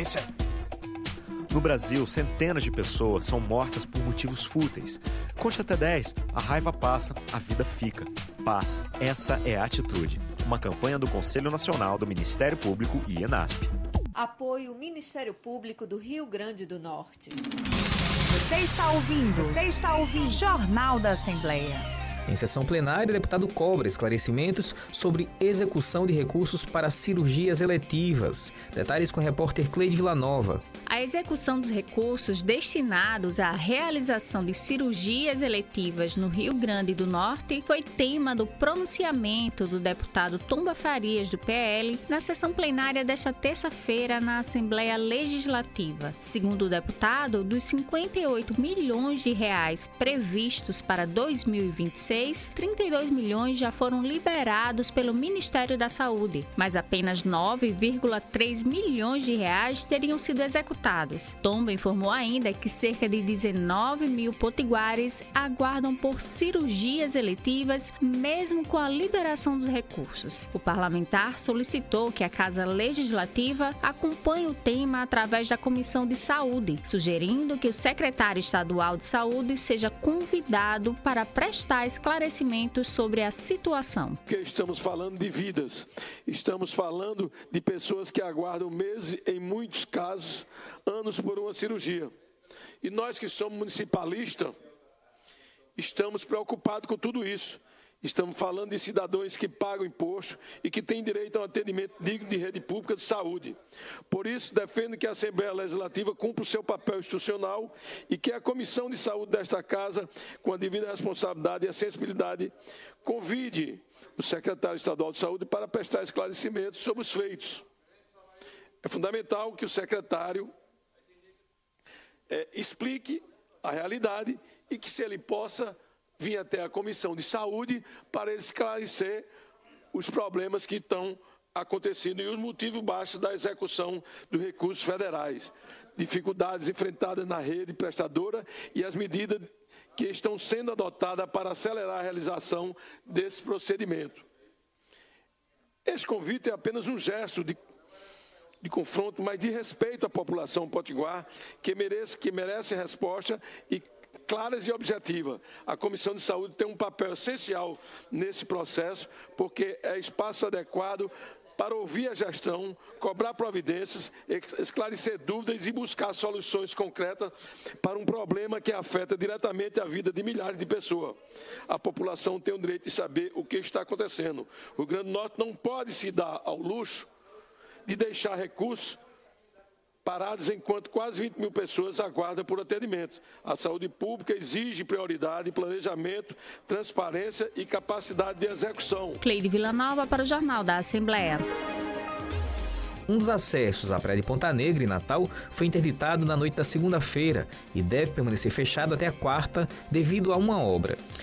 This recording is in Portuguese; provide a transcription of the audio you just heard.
violência. No Brasil, centenas de pessoas são mortas por motivos fúteis. Conte até 10, a raiva passa, a vida fica. Paz, essa é a atitude. Uma campanha do Conselho Nacional do Ministério Público e ENASP. Apoio Ministério Público do Rio Grande do Norte. Você está ouvindo Jornal da Assembleia. Em sessão plenária, o deputado cobra esclarecimentos sobre execução de recursos para cirurgias eletivas. Detalhes com a repórter Cleide Villanova. A execução dos recursos destinados à realização de cirurgias eletivas no Rio Grande do Norte foi tema do pronunciamento do deputado Tomba Farias, do PL, na sessão plenária desta terça-feira na Assembleia Legislativa. Segundo o deputado, dos 58 milhões de reais previstos para 2026, 32 milhões já foram liberados pelo Ministério da Saúde, mas apenas 9,3 milhões de reais teriam sido executados. Tomba informou ainda que cerca de 19 mil potiguares aguardam por cirurgias eletivas, mesmo com a liberação dos recursos. O parlamentar solicitou que a Casa Legislativa acompanhe o tema através da Comissão de Saúde, sugerindo que o secretário estadual de Saúde seja convidado para prestar esclarecimentos sobre a situação. Porque estamos falando de vidas, estamos falando de pessoas que aguardam meses, em muitos casos, anos por uma cirurgia. E nós que somos municipalistas, estamos preocupados com tudo isso. Estamos falando de cidadãos que pagam imposto e que têm direito a um atendimento digno de rede pública de saúde. Por isso, defendo que a Assembleia Legislativa cumpra o seu papel institucional e que a Comissão de Saúde desta Casa, com a devida responsabilidade e a sensibilidade, convide o secretário estadual de Saúde para prestar esclarecimentos sobre os feitos. É fundamental que o secretário explique a realidade e que, se ele possa, vir até a Comissão de Saúde para esclarecer os problemas que estão acontecendo e os motivos baixos da execução dos recursos federais, dificuldades enfrentadas na rede prestadora e as medidas que estão sendo adotadas para acelerar a realização desse procedimento. Esse convite é apenas um gesto de confronto, mas de respeito à população potiguar, que merece resposta e claras e objetivas. A Comissão de Saúde tem um papel essencial nesse processo, porque é espaço adequado para ouvir a gestão, cobrar providências, esclarecer dúvidas e buscar soluções concretas para um problema que afeta diretamente a vida de milhares de pessoas. A população tem o direito de saber o que está acontecendo. O Rio Grande do Norte não pode se dar ao luxo de deixar recursos parados enquanto quase 20 mil pessoas aguardam por atendimento. A saúde pública exige prioridade, planejamento, transparência e capacidade de execução. Cleide Villanova para o Jornal da Assembleia. Um dos acessos à Praia de Ponta Negra, em Natal, foi interditado na noite da segunda-feira e deve permanecer fechado até a quarta devido a uma obra.